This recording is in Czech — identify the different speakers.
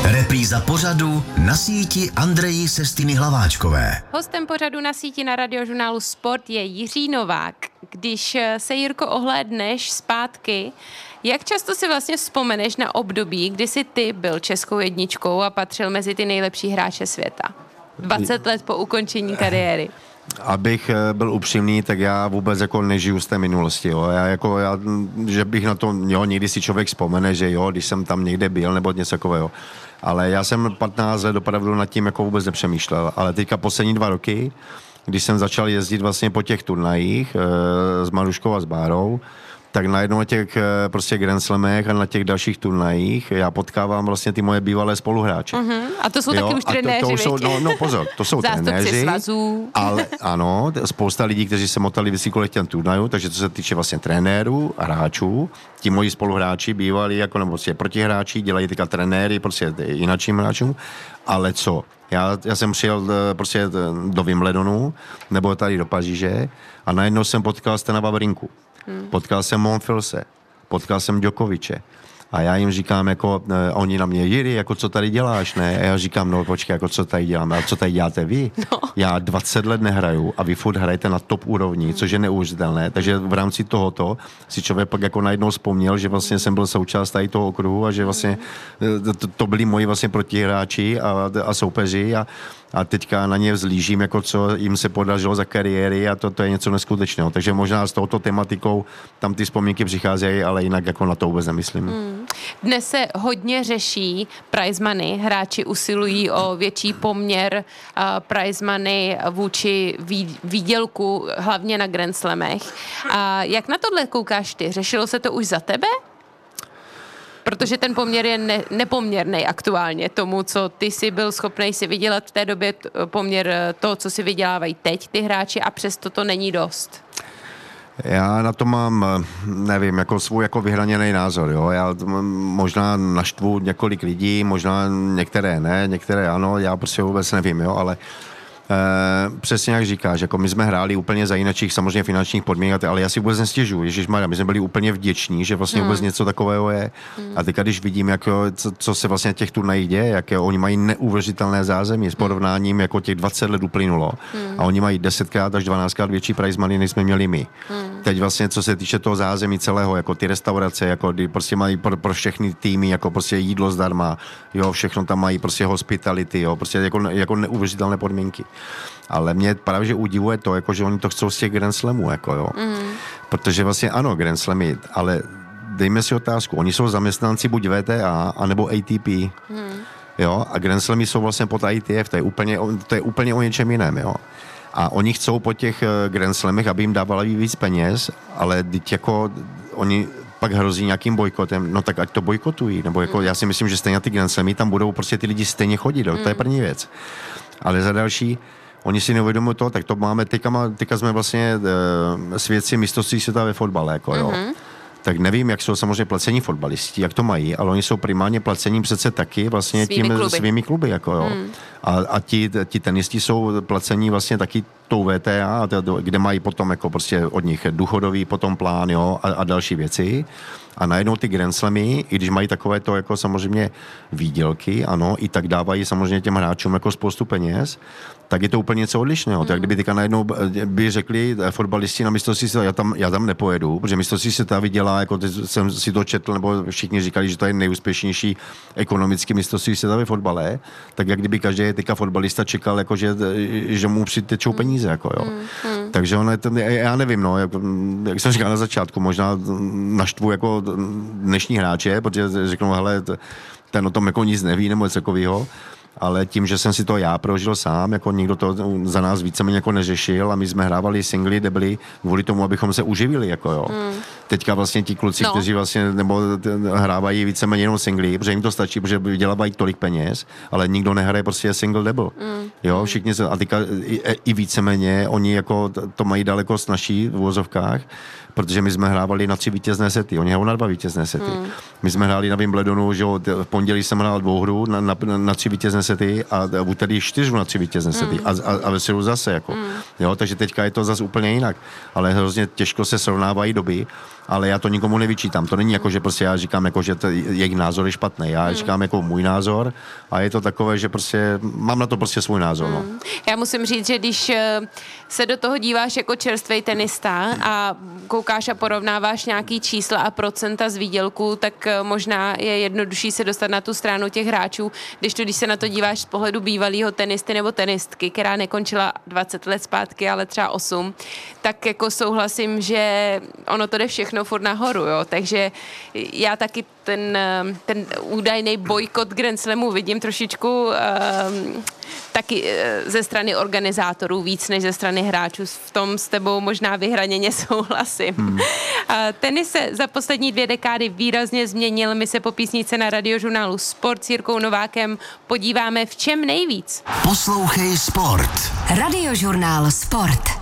Speaker 1: Repríza pořadu Na síti Andreji Sestiny Hlaváčkové.
Speaker 2: Hostem pořadu Na síti na Radiožurnálu Sport je Jiří Novák. Když se, Jirko, ohlédneš zpátky, jak často si vlastně vzpomeneš na období, kdy jsi ty byl českou jedničkou a patřil mezi ty nejlepší hráče světa? 20 let po ukončení kariéry.
Speaker 3: Abych byl upřímný, tak já vůbec jako nežiju z té minulosti, jo. Že bych na to, jo, někdy si člověk vzpomene, že jo, když jsem tam někde byl nebo něco takového. Ale já jsem 15 let opravdu nad tím jako vůbec nepřemýšlel. Ale teďka poslední 2 roky, když jsem začal jezdit vlastně po těch turnajích s Maruškou a s Bárou, tak najednou na těch prostě Grand Slamech a na těch dalších turnajích já potkávám vlastně ty moje bývalé spoluhráče.
Speaker 2: A to jsou taky už trenéři,
Speaker 3: to jsou, pozor, to jsou trenéři,
Speaker 2: svazů.
Speaker 3: Ale ano, spousta lidí, kteří se motali vysíkolech těm turnajů, takže co se týče vlastně trenérů a hráčů, ti moji spoluhráči bývali jako nebo prostě protihráči, dělají teďka trenéry prostě jináčím hráčům, ale co? Já jsem přijel prostě do Wimbledonu, nebo tady do Paříže a najednou jsem potkal Stana Wawrinku. Potkal jsem Monfilse, potkal jsem Djokoviče a já jim říkám, jako, oni na mě, Jiri, jako co tady děláš, ne? A já říkám, no počkej, jako co tady děláme, a co tady děláte vy? No. Já 20 let nehraju a vy furt hrajete na top úrovni, což je neuvěřitelné, takže v rámci tohoto si člověk pak jako najednou vzpomněl, že vlastně jsem byl součást tady toho okruhu a že vlastně to byli moji vlastně protihráči a soupeři a teďka na ně vzlížím, jako co jim se podařilo za kariéry a to je něco neskutečného. Takže možná s touto tematikou tam ty vzpomínky přicházejí, ale jinak jako na to vůbec nemyslím.
Speaker 2: Dnes se hodně řeší prize money. Hráči usilují o větší poměr prize money vůči výdělku, hlavně na Grand Slamech. A jak na tohle koukáš ty? Řešilo se to už za tebe? Protože ten poměr je nepoměrný aktuálně tomu, co ty jsi byl schopný si vydělat v té době, poměr toho, co si vydělávají teď ty hráči a přesto to není dost.
Speaker 3: Já na to mám, nevím, jako svůj jako vyhraněný názor, jo. Já možná naštvu několik lidí, možná některé ne, některé ano, já prostě vůbec nevím, jo, ale přesně jak říkáš, jako my jsme hráli úplně za jiných samozřejmě finančních podmínek, ale já si vůbec nestěžuji. Ježišmarja, my jsme byli úplně vděční, že vlastně vůbec něco takového je. A teď, když vidím, jako, co se vlastně těch turnajích děje, jak oni mají neuvěřitelné zázemí s porovnáním, jako těch 20 let uplynulo. A oni mají 10krát až 12krát větší prize money, než jsme měli my. Teď vlastně, co se týče toho zázemí celého, jako ty restaurace, jako kdy prostě mají pro všechny týmy, jako prostě jídlo zdarma, jo, všechno tam mají prostě hospitality, jo, prostě jako neuvěřitelné podmínky. Ale mě právě že udivuje to, jako, že oni to chcou z těch Grand Slamů, jako jo. Protože vlastně ano, Grand Slamy, ale dejme si otázku, oni jsou zaměstnanci buď VTA, anebo ATP, jo, a Grand Slamy jsou vlastně pod ITF, to je úplně o něčem jiném, jo. A oni chcou po těch Grand Slamech, aby jim dávali víc peněz, ale teď jako oni pak hrozí nějakým bojkotem, no tak ať to bojkotují, nebo jako já si myslím, že stejně ty Grand Slamy tam budou prostě ty lidi stejně chodit, to je první věc. Ale za další, oni si neuvědomují to, tak to máme, teďka jsme vlastně svědci mistrovství světa ve fotbale, jako jo. Tak nevím, jak jsou samozřejmě placení fotbalisti, jak to mají, ale oni jsou primárně placení přece taky vlastně svými kluby, jako jo. A ti tenisti jsou placení vlastně taky tou VTA, kde mají potom jako prostě od nich důchodový potom plán, jo, a další věci. A najednou ty Grand Slamy, i když mají takové to jako samozřejmě výdělky, ano, i tak dávají samozřejmě těm hráčům jako spoustu peněz, tak je to úplně něco odlišného. Tak kdyby teďka najednou by řekli fotbalisti na mistrovství světa, já tam nepojedu, protože mistrovství světa vydělá, jako jsem si to četl, nebo všichni říkali, že to je nejúspěšnější ekonomický mistrovství světa ve fotbale, tak jak kdyby každý teďka fotbalista čekal, jako že mu přitečou peníze, jako jo. Takže ono je to, já nevím, no, jak jsem říkal na začátku, možná naštvu jako dnešní hráče, protože řeknou, hele, ten o tom jako nic neví, nebo něco takového. Ale tím, že jsem si to já prožil sám, jako nikdo to za nás víceméně jako neřešil a my jsme hrávali singly, kde byli kvůli tomu, abychom se uživili, jako jo. Teďka vlastně ti kluci, kteří vlastně nebo hrávají víceméně jenom singly, protože jim to stačí, protože vydělávají tolik peněz, ale nikdo nehraje prostě single double. Jo, všichni se, a teďka i víceméně oni jako to mají daleko snazší v uvozovkách, protože my jsme hrávali na 3 vítězné sety, oni hrajou na 2 vítězné sety. My jsme hráli na Wimbledonu, že v pondělí jsem hrál 2 hru na 3 vítězné sety a v úterý 4 na 3 vítězné sety a ve středu zase, jako. Jo, takže teďka je to zase úplně jinak, ale hrozně těžko se srovnávají doby ale já to nikomu nevyčítám. To není jako, že prostě já říkám, jako, že jejich názor je špatný. Já říkám jako můj názor a je to takové, že prostě mám na to prostě svůj názor. No.
Speaker 2: Já musím říct, že když se do toho díváš jako čerstvej tenista a koukáš a porovnáváš nějaký čísla a procenta z výdělku, tak možná je jednodušší se dostat na tu stranu těch hráčů, když se na to díváš z pohledu bývalého tenisty nebo tenistky, která nekončila 20 let zpátky, ale třeba 8, tak jako souhlasím, že ono to jde všechno furt nahoru, jo, takže já taky ten údajný bojkot Grand Slamu vidím trošičku taky ze strany organizátorů víc než ze strany hráčů. V tom s tebou možná vyhraněně souhlasím. Tenis se za poslední 2 dekády výrazně změnil. My se po písničce na Radiožurnálu Sport s Jirkou Novákem podíváme, v čem nejvíc.
Speaker 1: Poslouchej Sport.
Speaker 4: Radiožurnál Sport.